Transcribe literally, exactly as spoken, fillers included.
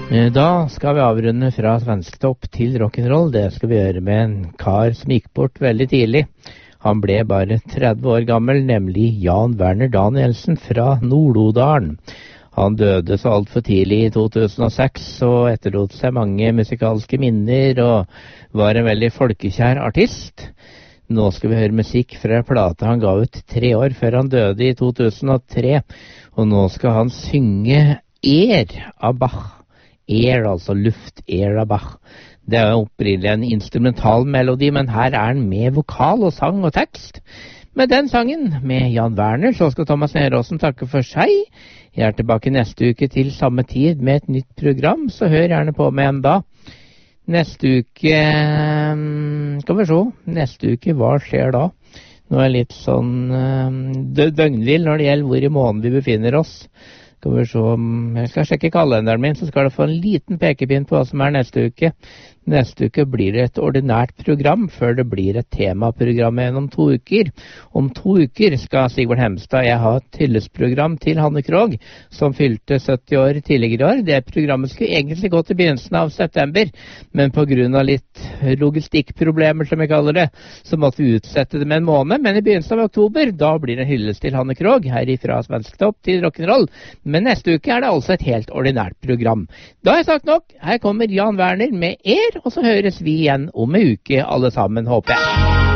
Da skal vi avrunde fra svensktopp til rock'n'roll. Det skal vi gjøre med en kar som gikk bort veldig tidlig. Han ble bare tretti år gammel, nemlig Jan Werner Danielsen fra Nord-Odalen. Han døde så alt for tidlig i to tusen og seks og etterlot seg mange musikalske minner og var en veldig folkekjær artist. Nå skal vi høre musikk fra en plate han ga ut tre år før han døde i to tusen og tre. Og nå skal han synge Er av Bach. Er, altså luft, er av Bach. Det er jo opprinnelig en instrumental melodi, men her er den med vokal og sang og tekst. Med den sangen, med Jan Werner, så skal Thomas Neråsen takke for seg. Jeg er tilbake neste uke til samme tid med et nytt program, så hør gjerne på meg en da. Neste uke, skal vi se, neste uke, hva skjer da? Nå er jeg litt sånn døgnvill når det gjelder hvor i måneden vi befinner oss. Skal vi se, jeg skal sjekke kalenderen min, så skal du få en liten pekepinn på hva som er neste uke. Neste uke blir det et ordinært program, før det blir et temaprogram igjen om to uker. Om to uker skal Sigvard Hemstad jeg ha et hyllesprogram til Hanne Krogh, som fylte sytti år tidligere i år. Det programmet skulle egentlig gå til begynnelsen av september, men på grunn av litt logistikkproblemer, som vi kaller det, så måtte vi utsette det med en måned. Men i begynnelsen av oktober, da blir det en hyllest til Hanne Krogh, herifra svensktopp til rock'n'roll. Men neste uke er det altså et helt ordinært program. Da har jeg sagt nok. Her kommer Jan Werner med Er, og så høres vi igjen om en uke alle sammen, håper jeg.